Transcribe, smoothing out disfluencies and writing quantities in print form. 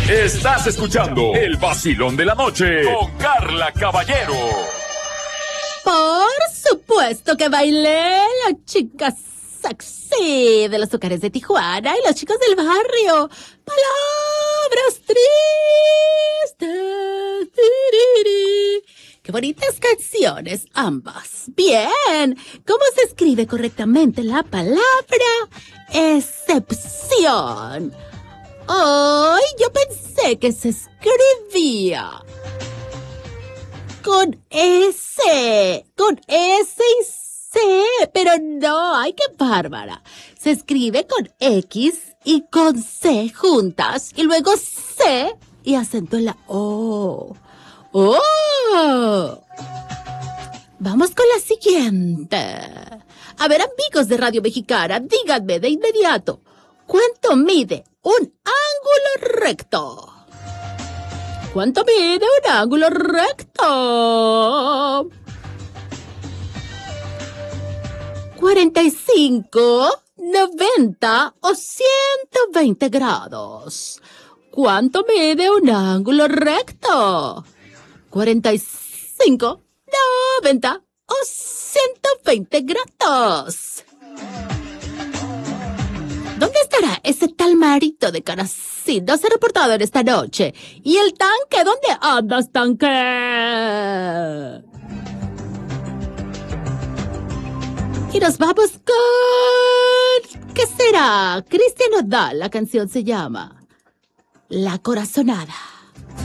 Estás escuchando el vacilón de la noche con Carla Caballero. Por supuesto que bailé la chica sexy de los Tucanes de Tijuana y los chicos del barrio. Palabras tristes. Qué bonitas canciones, ambas. Bien, ¿cómo se escribe correctamente la palabra excepción? Ay, yo pensé que se escribía con S y C, pero no, ay, qué bárbara. Se escribe con X y con C juntas, y luego C y acento en la O. ¡Oh! Vamos con la siguiente. A ver, amigos de Radio Mexicana, díganme de inmediato, ¿cuánto mide un ángulo recto? ¿Cuánto mide un ángulo recto? 45, 90 o 120 grados. ¿Cuánto mide un ángulo recto? 45, 90 o 120 grados. ¿Dónde estará ese tal Marito de Canacín? No se ha reportado en esta noche. ¿Y el tanque? ¿Dónde andas, tanque? Y nos vamos con... ¿qué será? Cristian Nodal, la canción se llama La Corazonada.